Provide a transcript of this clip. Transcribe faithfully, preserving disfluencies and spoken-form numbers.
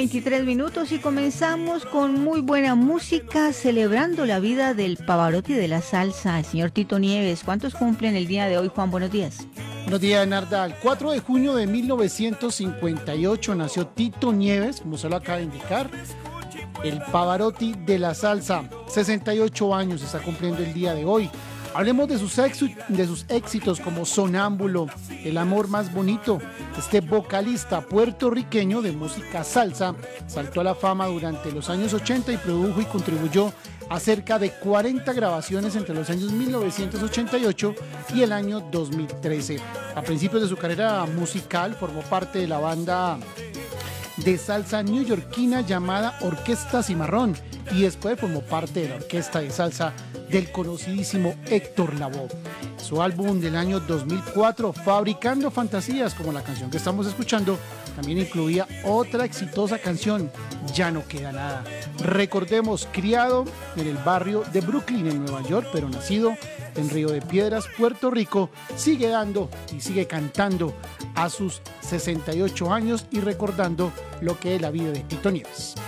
veintitrés minutos y comenzamos con muy buena música celebrando la vida del Pavarotti de la salsa, el señor Tito Nieves. ¿Cuántos cumplen el día de hoy, Juan? Buenos días. Buenos días, Narda. El cuatro de junio de mil novecientos cincuenta y ocho nació Tito Nieves, como se lo acaba de indicar, el Pavarotti de la salsa. sesenta y ocho años está cumpliendo el día de hoy. Hablemos de sus, de sus éxitos como Sonámbulo, El amor más bonito. Este vocalista puertorriqueño de música salsa saltó a la fama durante los años ochenta y produjo y contribuyó a cerca de cuarenta grabaciones entre los años mil novecientos ochenta y ocho y el año dos mil trece. A principios de su carrera musical formó parte de la banda de salsa neoyorquina llamada Orquesta Cimarrón y después formó parte de la orquesta de salsa del conocidísimo Héctor Lavoe. Su álbum del año dos mil cuatro, Fabricando Fantasías, como la canción que estamos escuchando, también incluía otra exitosa canción, Ya no queda nada. Recordemos, criado en el barrio de Brooklyn, en Nueva York, pero nacido en Río de Piedras, Puerto Rico, sigue dando y sigue cantando a sus sesenta y ocho años y recordando lo que es la vida de Tito Nieves.